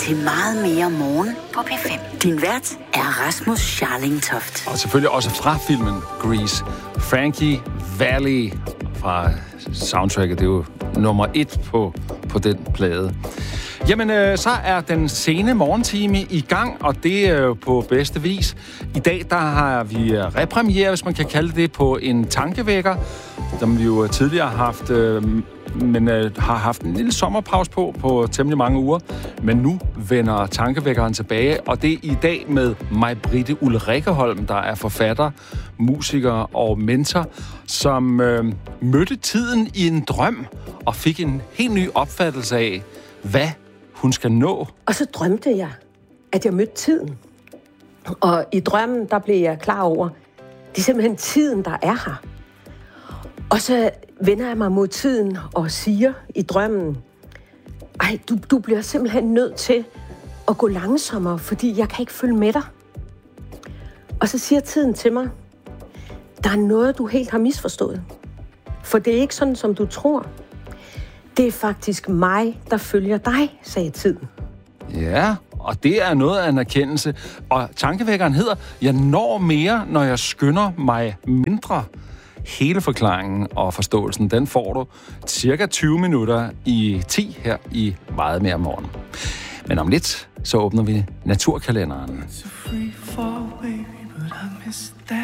til Meget mere morgen på P5. Din vært er Rasmus Scharlingtoft. Og selvfølgelig også fra filmen Grease. Frankie Valli fra soundtracket, det er jo nummer 1 på den plade. Jamen, så er den sene morgentime i gang, og det er jo på bedste vis. I dag, der har vi repremiere, hvis man kan kalde det, på en tankevækker, som vi jo tidligere har haft, men har haft en lille sommerpause på temmelig mange uger. Men nu vender tankevækkeren tilbage, og det er i dag med May-Britte Ulrikkeholm, der er forfatter, musiker og mentor, som mødte tiden i en drøm og fik en helt ny opfattelse af, hvad hun skal nå. Og så drømte jeg, at jeg mødte tiden. Og i drømmen, der blev jeg klar over, det er simpelthen tiden, der er her. Og så vender jeg mig mod tiden og siger i drømmen, ej, du bliver simpelthen nødt til at gå langsommere, fordi jeg kan ikke følge med dig. Og så siger tiden til mig, der er noget, du helt har misforstået. For det er ikke sådan, som du tror. Det er faktisk mig, der følger dig, sagde tiden. Ja, og det er noget af en erkendelse. Og tankevækkeren hedder, jeg når mere, når jeg skynder mig mindre. Hele forklaringen og forståelsen, den får du cirka 20 minutter i 10 her i Meget mere morgen. Men om lidt, så åbner vi naturkalenderen.